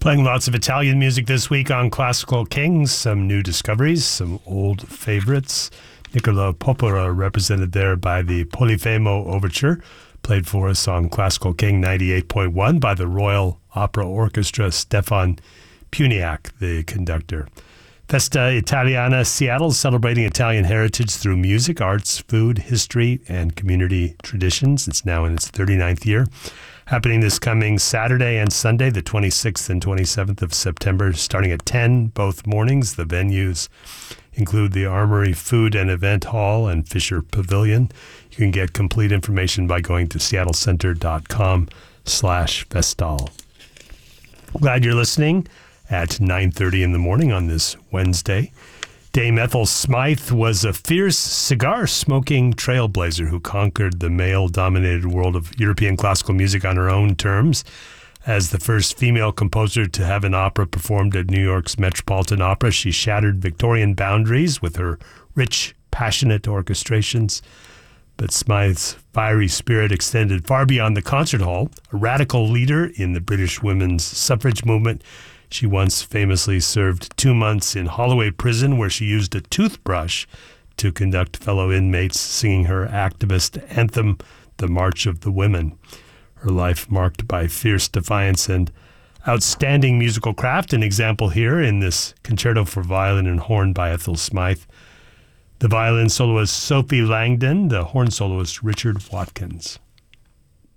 Playing lots of Italian music this week on Classical Kings, some new discoveries, some old favorites. Niccolo Popora represented there by the Polifemo Overture, played for us on Classical King 98.1 by the Royal Opera Orchestra, Stefan Puniak, the conductor. Festa Italiana Seattle, celebrating Italian heritage through music, arts, food, history, and community traditions. It's now in its 39th year. Happening this coming Saturday and Sunday, the 26th and 27th of September, starting at 10 both mornings. The venues include the Armory Food and Event Hall and Fisher Pavilion. You can get complete information by going to seattlecenter.com/festal. Glad you're listening at 9:30 in the morning on this Wednesday. Dame Ethel Smythe was a fierce cigar-smoking trailblazer who conquered the male-dominated world of European classical music on her own terms. As the first female composer to have an opera performed at New York's Metropolitan Opera, she shattered Victorian boundaries with her rich, passionate orchestrations. But Smythe's fiery spirit extended far beyond the concert hall. A radical leader in the British women's suffrage movement, she once famously served 2 months in Holloway Prison, where she used a toothbrush to conduct fellow inmates, singing her activist anthem, The March of the Women. Her life marked by fierce defiance and outstanding musical craft, an example here in this concerto for violin and horn by Ethel Smythe. The violin soloist Sophie Langdon, the horn soloist Richard Watkins.